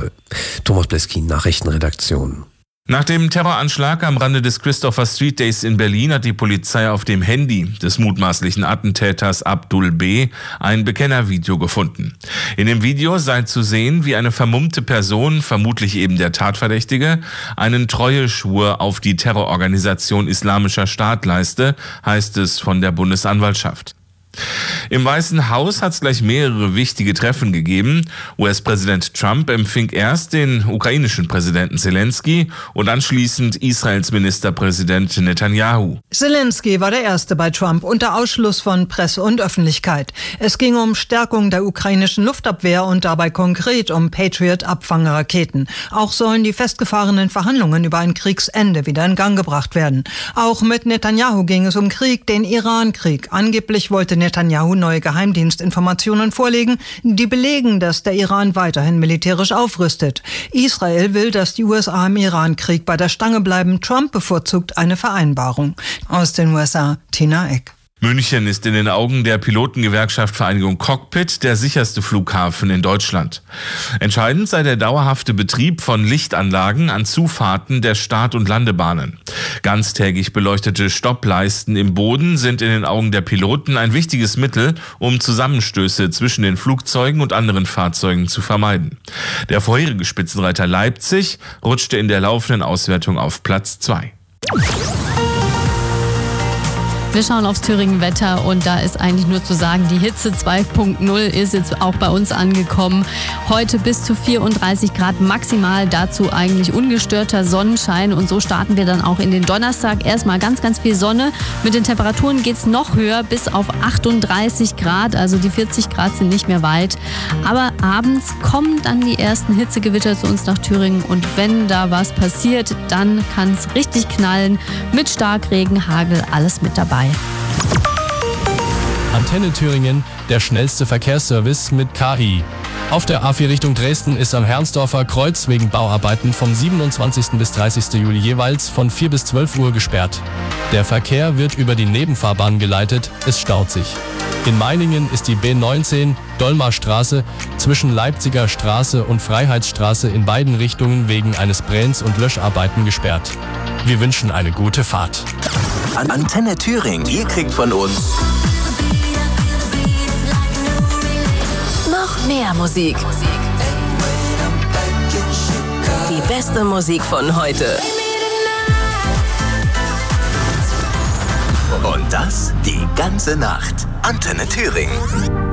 soll. Thomas Bleskin, Nachrichtenredaktion. Nach dem Terroranschlag am Rande des Christopher Street Days in Berlin hat die Polizei auf dem Handy des mutmaßlichen Attentäters Abdul B. ein Bekennervideo gefunden. In dem Video sei zu sehen, wie eine vermummte Person, vermutlich eben der Tatverdächtige, einen Treueschwur auf die Terrororganisation Islamischer Staat leiste, heißt es von der Bundesanwaltschaft. Im Weißen Haus hat es gleich mehrere wichtige Treffen gegeben. US-Präsident Trump empfing erst den ukrainischen Präsidenten Zelensky und anschließend Israels Ministerpräsident Netanyahu. Zelensky war der Erste bei Trump unter Ausschluss von Presse und Öffentlichkeit. Es ging um Stärkung der ukrainischen Luftabwehr und dabei konkret um Patriot-Abfangerraketen. Auch sollen die festgefahrenen Verhandlungen über ein Kriegsende wieder in Gang gebracht werden. Auch mit Netanyahu ging es um Krieg, den Iran-Krieg. Angeblich wollte Netanyahu neue Geheimdienstinformationen vorlegen, die belegen, dass der Iran weiterhin militärisch aufrüstet. Israel will, dass die USA im Iran-Krieg bei der Stange bleiben. Trump bevorzugt eine Vereinbarung. Aus den USA, Tina Eck. München ist in den Augen der Pilotengewerkschaft Vereinigung Cockpit der sicherste Flughafen in Deutschland. Entscheidend sei der dauerhafte Betrieb von Lichtanlagen an Zufahrten der Start- und Landebahnen. Ganztägig beleuchtete Stoppleisten im Boden sind in den Augen der Piloten ein wichtiges Mittel, um Zusammenstöße zwischen den Flugzeugen und anderen Fahrzeugen zu vermeiden. Der vorherige Spitzenreiter Leipzig rutschte in der laufenden Auswertung auf Platz 2. Wir schauen aufs Thüringen-Wetter und da ist eigentlich nur zu sagen, die Hitze 2.0 ist jetzt auch bei uns angekommen. Heute bis zu 34 Grad maximal, dazu eigentlich ungestörter Sonnenschein und so starten wir dann auch in den Donnerstag. Erstmal ganz, ganz viel Sonne. Mit den Temperaturen geht es noch höher, bis auf 38 Grad, also die 40 Grad sind nicht mehr weit. Aber abends kommen dann die ersten Hitzegewitter zu uns nach Thüringen und wenn da was passiert, dann kann es richtig knallen mit Starkregen, Hagel, alles mit dabei. Antenne Thüringen, der schnellste Verkehrsservice mit KI. Auf der A4 Richtung Dresden ist am Herrnsdorfer Kreuz wegen Bauarbeiten vom 27. bis 30. Juli jeweils von 4 bis 12 Uhr gesperrt. Der Verkehr wird über die Nebenfahrbahn geleitet, es staut sich. In Meiningen ist die B19 Dolmarstraße zwischen Leipziger Straße und Freiheitsstraße in beiden Richtungen wegen eines Brenns- und Löscharbeiten gesperrt. Wir wünschen eine gute Fahrt. Antenne Thüringen, ihr kriegt von uns noch mehr Musik. Die beste Musik von heute. Und das die ganze Nacht. Antenne Thüringen.